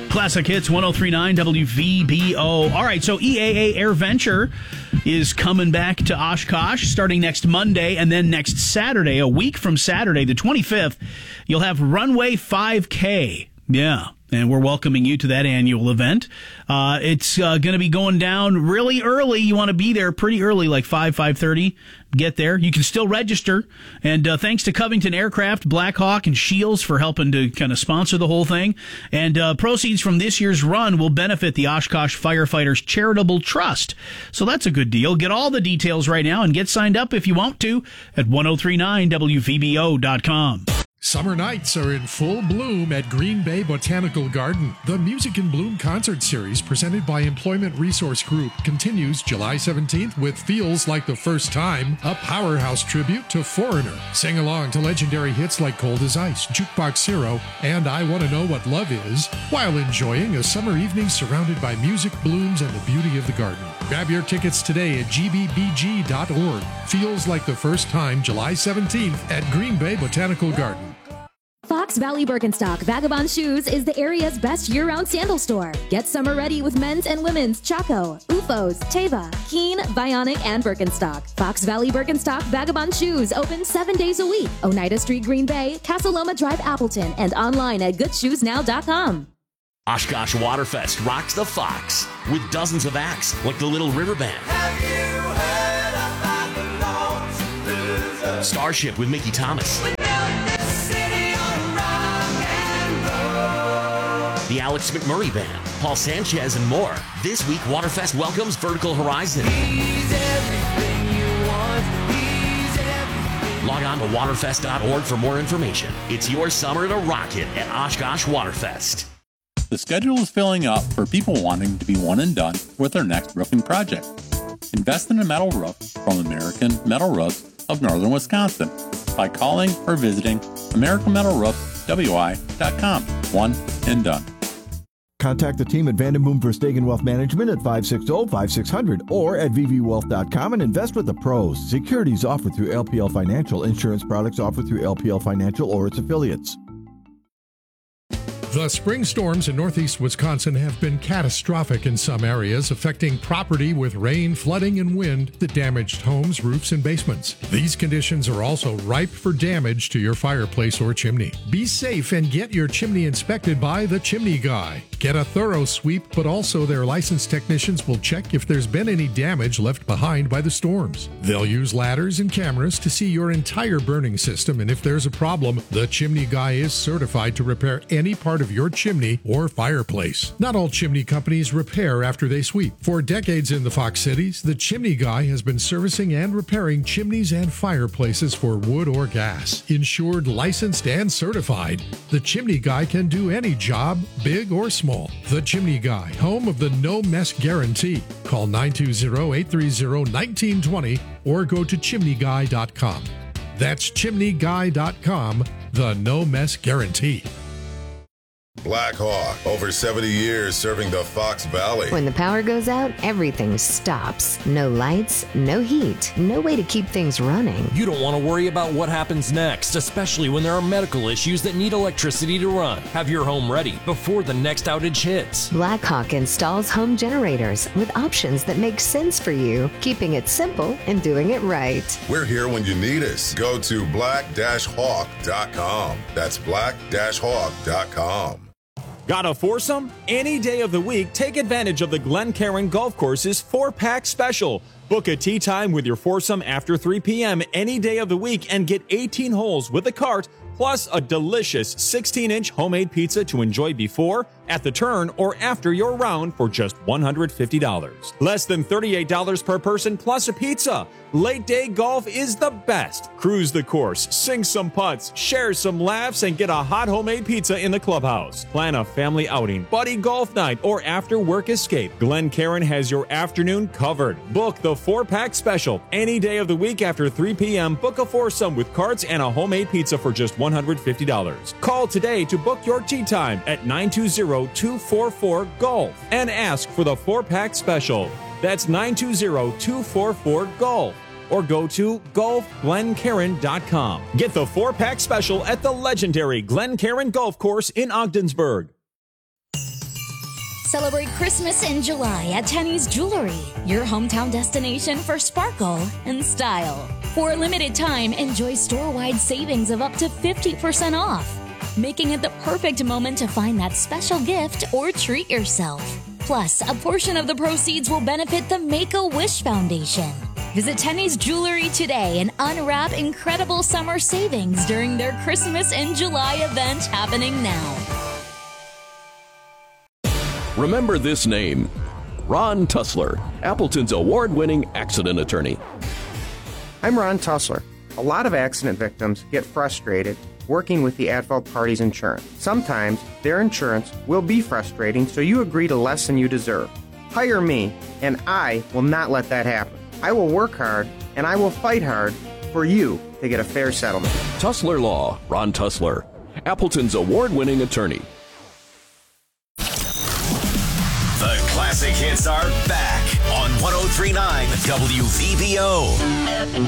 Classic Hits 103.9 WVBO. All right, so EAA Air Venture is coming back to Oshkosh starting next Monday, and then next Saturday, a week from Saturday, the 25th, you'll have Runway 5K. Yeah. And we're welcoming you to that annual event. It's going to be going down really early. You want to be there pretty early, like 5:30. Get there. You can still register. And thanks to Covington Aircraft, Blackhawk, and Shields for helping to kind of sponsor the whole thing. And proceeds from this year's run will benefit the Oshkosh Firefighters Charitable Trust. So that's a good deal. Get all the details right now and get signed up if you want to at 1039wvbo.com. Summer nights are in full bloom at Green Bay Botanical Garden. The Music in Bloom concert series presented by Employment Resource Group continues July 17th with Feels Like the First Time, a powerhouse tribute to Foreigner. Sing along to legendary hits like Cold as Ice, Jukebox Hero, and I Want to Know What Love Is, while enjoying a summer evening surrounded by music, blooms, and the beauty of the garden. Grab your tickets today at gbbg.org. Feels Like the First Time, July 17th at Green Bay Botanical Garden. Fox Valley Birkenstock Vagabond Shoes is the area's best year-round sandal store. Get summer ready with men's and women's Chaco, Ufos, Teva, Keen, Bionic, and Birkenstock. Fox Valley Birkenstock Vagabond Shoes open 7 days a week. Oneida Street, Green Bay, Casa Loma Drive, Appleton, and online at goodshoesnow.com. Oshkosh Waterfest rocks the Fox with dozens of acts like the Little River Band. Have you heard about the Lord's Loser? Starship with Mickey Thomas. The Alex McMurray Band, Paul Sanchez, and more. This week, Waterfest welcomes Vertical Horizon. He's everything you want. He's everything. Log on to waterfest.org for more information. It's your summer to rock it at Oshkosh Waterfest. The schedule is filling up for people wanting to be one and done with their next roofing project. Invest in a metal roof from American Metal Roofs of Northern Wisconsin by calling or visiting AmericanMetalRoofWI.com. One and done. Contact the team at Vandenboom Verstegen Wealth Management at 560-5600 or at vvwealth.com and invest with the pros. Securities offered through LPL Financial. Insurance products offered through LPL Financial or its affiliates. The spring storms in northeast Wisconsin have been catastrophic in some areas, affecting property with rain, flooding, and wind that damaged homes, roofs, and basements. These conditions are also ripe for damage to your fireplace or chimney. Be safe and get your chimney inspected by the Chimney Guy. Get a thorough sweep, but also their licensed technicians will check if there's been any damage left behind by the storms. They'll use ladders and cameras to see your entire burning system, and if there's a problem, the Chimney Guy is certified to repair any part of your chimney or fireplace. Not all chimney companies repair after they sweep. For decades in the Fox Cities, the Chimney Guy has been servicing and repairing chimneys and fireplaces for wood or gas. Insured, licensed, and certified, the Chimney Guy can do any job, big or small. The Chimney Guy, home of the no mess guarantee. Call 920-830-1920 or go to chimneyguy.com. That's chimneyguy.com, the no mess guarantee. Blackhawk, over 70 years serving the Fox Valley. When the power goes out, everything stops. No lights, no heat, no way to keep things running. You don't want to worry about what happens next, especially when there are medical issues that need electricity to run. Have your home ready before the next outage hits. Blackhawk installs home generators with options that make sense for you, keeping it simple and doing it right. We're here when you need us. Go to black-hawk.com. That's black-hawk.com. Got a foursome? Any day of the week, take advantage of the Glencairn Golf Course's 4-pack special. Book a tee time with your foursome after 3 p.m. any day of the week and get 18 holes with a cart, plus a delicious 16-inch homemade pizza to enjoy before, at the turn, or after your round for just $150. Less than $38 per person plus a pizza. Late day golf is the best. Cruise the course, sing some putts, share some laughs, and get a hot homemade pizza in the clubhouse. Plan a family outing, buddy golf night, or after work escape. Glencairn has your afternoon covered. Book the 4-pack special. Any day of the week after 3 p.m., book a foursome with carts and a homemade pizza for just $150. Call today to book your tee time at 920-244-GOLF and ask for the 4-pack special. That's 920-244-GOLF. Or go to golfglencairn.com. Get the 4-pack special at the legendary Glencairn Golf Course in Ogdensburg. Celebrate Christmas in July at Tenny's Jewelry, your hometown destination for sparkle and style. For a limited time, enjoy store-wide savings of up to 50% off, making it the perfect moment to find that special gift or treat yourself. Plus, a portion of the proceeds will benefit the Make-A-Wish Foundation. Visit Tenny's Jewelry today and unwrap incredible summer savings during their Christmas in July event happening now. Remember this name, Ron Tussler, Appleton's award-winning accident attorney. I'm Ron Tussler. A lot of accident victims get frustrated working with the at-fault party's insurance. Sometimes their insurance will be frustrating, so you agree to less than you deserve. Hire me, and I will not let that happen. I will work hard, and I will fight hard for you to get a fair settlement. Tussler Law, Ron Tussler, Appleton's award-winning attorney. The classic hits are back on 103.9 WVBO.